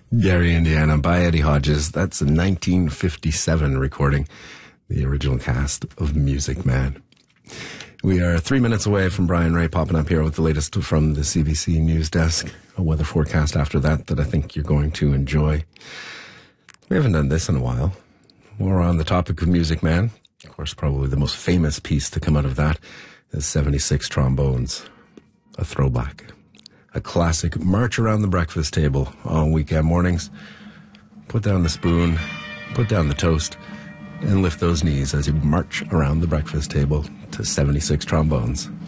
Gary, Indiana by Eddie Hodges. That's a 1957 recording, the original cast of Music Man. We are 3 minutes away from Brian Ray popping up here with the latest from the CBC News Desk. A weather forecast after that I think you're going to enjoy. We haven't done this in a while. More on the topic of Music Man. Of course, probably the most famous piece to come out of that is 76 Trombones. A throwback. A classic march around the breakfast table on weekend mornings. Put down the spoon, put down the toast, and lift those knees as you march around the breakfast table to 76 Trombones.